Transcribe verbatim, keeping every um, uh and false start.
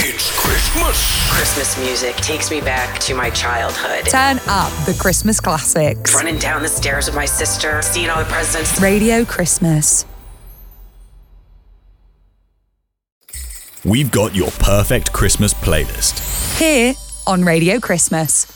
It's Christmas. Christmas music takes me back to my childhood. Turn up the Christmas classics. Running down the stairs with my sister, seeing all the presents. Radio Christmas. We've got your perfect Christmas playlist. Here on Radio Christmas.